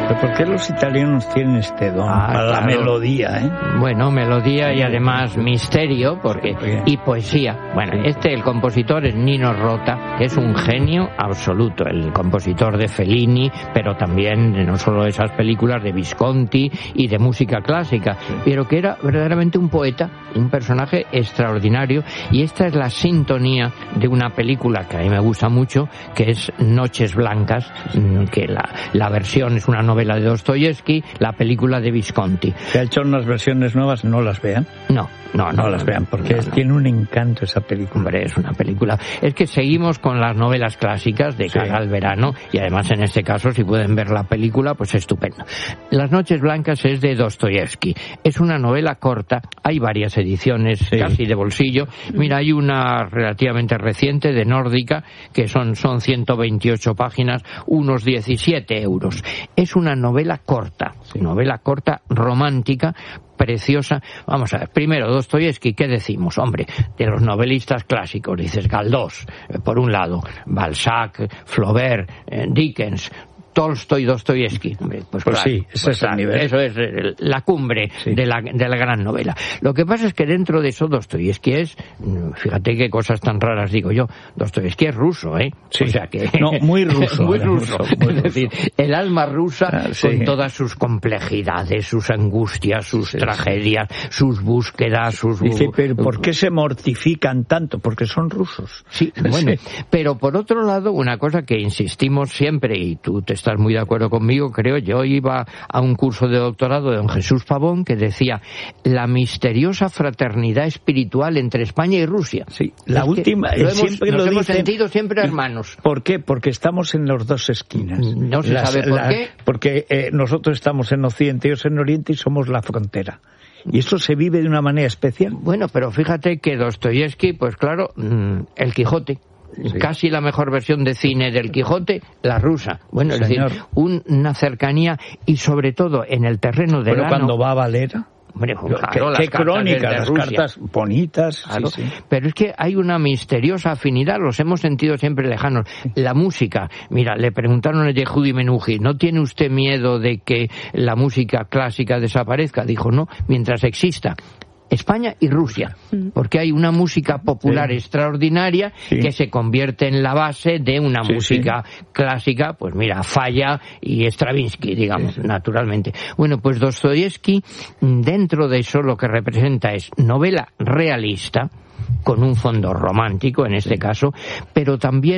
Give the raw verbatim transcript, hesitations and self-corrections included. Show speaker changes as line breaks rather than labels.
¿Pero por qué los italianos tienen este don
Ah,
para la
claro.
melodía, eh?
Bueno, melodía y además misterio porque
Sí,
y poesía. Bueno, este, el compositor es Nino Rota, que es un genio absoluto, el compositor de Fellini, pero también de no solo esas películas de Visconti y de música clásica, pero que era verdaderamente un poeta, un personaje extraordinario, y esta es la sintonía de una película que a mí me gusta mucho, que es Noches Blancas, que la, la versión es una novela de Dostoyevsky, la película de Visconti.
Se ha hecho unas versiones nuevas, no las vean.
No, no, no,
No las vean, porque
no,
es-
no.
tiene un encanto esa película.
Hombre, es una película. Es que seguimos con las novelas clásicas de
Sí.
cara al verano, y además en este caso, si pueden ver la película, pues estupendo. Las Noches Blancas es de Dostoyevsky. Es una novela corta, hay varias ediciones
Sí.
casi de bolsillo. Mira, hay una relativamente reciente de Nórdica, que son, son ciento veintiocho páginas, unos diecisiete euros. Es una novela corta, novela corta, romántica, preciosa. Vamos a ver, primero, Dostoyevsky, ¿qué decimos? Hombre, de los novelistas clásicos, dices Galdós, eh, por un lado, Balzac, Flaubert, eh, Dickens, Tolstoy, Dostoyevsky. Hombre, pues,
Pues
claro,
sí, ese
pues
es el
claro,
nivel.
Eso es eh, la cumbre
Sí.
de, la, de la gran novela. Lo que pasa es que dentro de eso Dostoyevsky es, mm, fíjate qué cosas tan raras digo yo, Dostoyevsky es ruso, ¿eh?
Sí.
O sea que...
No, muy ruso,
muy
era
ruso.
ruso, muy
Es decir, el alma rusa
Ah, sí.
con todas sus complejidades, sus angustias, sus
Sí,
tragedias, sus búsquedas, sus...
Dice, pero ¿por qué se mortifican tanto? Porque son rusos.
Sí, bueno, pero por otro lado, una cosa que insistimos siempre, y tú te estás muy de acuerdo conmigo, creo, yo iba a un curso de doctorado de don Jesús Pavón que decía la misteriosa fraternidad espiritual entre España y Rusia.
Sí, la
Es que
última,
lo
eh,
hemos,
siempre
nos
lo
hemos
dicen.
sentido siempre hermanos.
¿Por qué? Porque estamos en las dos esquinas.
No se sabe por qué.
Porque eh, nosotros estamos en Occidente y ellos en Oriente y somos la frontera. Y eso se vive de una manera especial.
Bueno, pero fíjate que Dostoyevsky, pues claro, mm, el Quijote.
Sí.
Casi la mejor versión de cine del Quijote, la rusa. Bueno, es
Señor.
decir, un- una cercanía y sobre todo en el terreno del
Pero
ano.
cuando va a Valera,
Hombre,
qué,
claro, las
qué
cartas
crónica,
desde
las
Rusia.
cartas bonitas.
Claro,
Sí, sí.
pero es que hay una misteriosa afinidad, los hemos sentido siempre lejanos. La música, mira, le preguntaron a Yehudi Menuhin, ¿no tiene usted miedo de que la música clásica desaparezca? Dijo, no, mientras exista España y Rusia, porque hay una música popular
Sí.
extraordinaria
Sí.
que se convierte en la base de una
Sí,
música clásica, pues mira, Falla y Stravinsky, digamos,
Sí, sí.
naturalmente. Bueno, pues Dostoyevsky, dentro de eso lo que representa es novela realista, con un fondo romántico en este caso, pero también